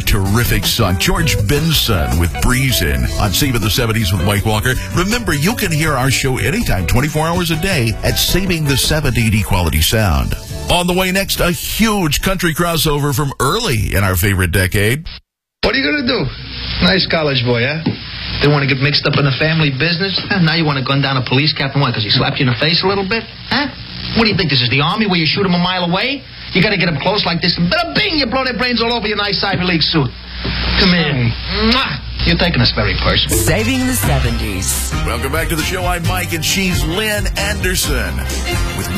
terrific son, George Benson, with Breeze In on Saving the 70s with Mike Walker. Remember, you can hear our show anytime, 24 hours a day at Saving the 70 Equality Sound. On the way next, a huge country crossover from early in our favorite decade. What are you going to do? Nice college boy, huh? Didn't want to get mixed up in the family business? Huh? Now you want to gun down a police captain, what, because he slapped you in the face a little bit? Huh? What do you think, this is the Army where you shoot him a mile away? You got to get him close like this, and bada bing, you blow their brains all over your nice Ivy League suit. Come here. Mwah! You're taking us very personal. Saving the 70s. Welcome back to the show. I'm Mike, and she's Lynn Anderson with